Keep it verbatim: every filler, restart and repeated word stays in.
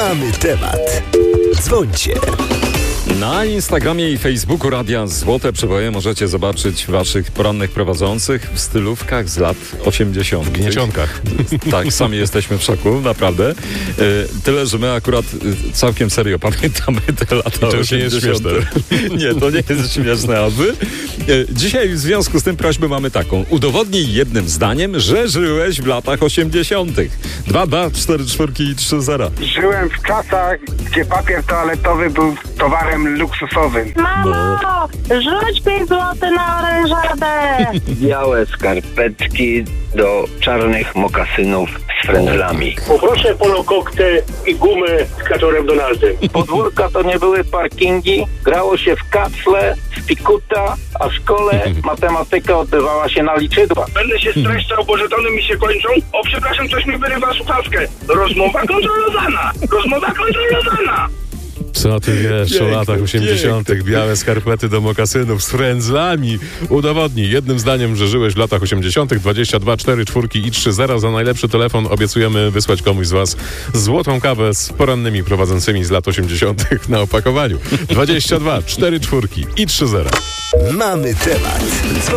Mamy temat. Dzwońcie. Na Instagramie i Facebooku Radia Złote Przeboje możecie zobaczyć waszych porannych prowadzących w stylówkach z lat osiemdziesiątych. W gniecionkach. Tak, sami jesteśmy w szoku, naprawdę. E, tyle, że my akurat e, całkiem serio pamiętamy te lata to osiemdziesiąte. nie jest śmieszne. Nie, to nie jest śmieszne, aby. E, dzisiaj w związku z tym prośbę mamy taką. Udowodnij jednym zdaniem, że żyłeś w latach osiemdziesiątych. Dwa, dwa, cztery, czwórki i trzy zera. Żyłem w czasach, gdzie papier toaletowy był towarem luksusowym. Mamo, rzuć pięć złotych na orężadę. Białe skarpetki do czarnych mokasynów z frędzlami. Poproszę polokokte i gumę z kaczorem Donaldem. Podwórka to nie były parkingi, grało się w kacle, w pikuta, a w szkole matematyka odbywała się na liczydła. Będę się streszczał, bo żetony mi się kończą. O, przepraszam, coś mi wyrywa słuchawkę. Rozmowa kontrolowana! Rozmowa kontrolowana! Co ty wiesz Piękne, o latach osiemdziesiątych? Białe skarpety do mokasynów z frędzlami. Udowodnij jednym zdaniem, że żyłeś w latach osiemdziesiątych. dwadzieścia dwa, cztery, czwórki i trzy zera. Za najlepszy telefon obiecujemy wysłać komuś z was złotą kawę z porannymi prowadzącymi z lat osiemdziesiątych na opakowaniu. dwadzieścia dwa, cztery, czwórki i trzy zera. Mamy temat.